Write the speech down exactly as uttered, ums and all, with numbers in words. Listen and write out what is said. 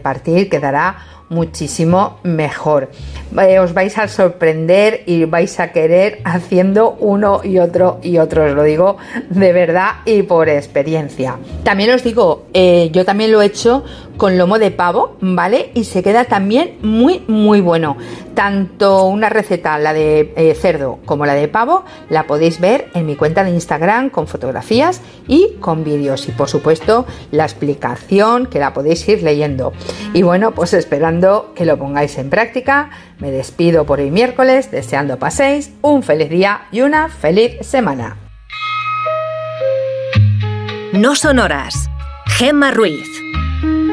repartir quedará muchísimo mejor. Eh, os vais a sorprender y vais a querer haciendo uno y otro y otro, os lo digo de verdad y por experiencia. También os digo, eh, yo también lo he hecho con lomo de pavo, ¿vale? Y se queda también muy muy bueno. Tanto una receta, la de eh, cerdo como la de pavo, la podéis ver en mi cuenta de Instagram con fotografías y con vídeos, y por supuesto la explicación que la podéis ir leyendo. Y bueno, pues esperando que lo pongáis en práctica, me despido por hoy miércoles, deseando paséis un feliz día y una feliz semana. No son horas. Gemma Ruiz.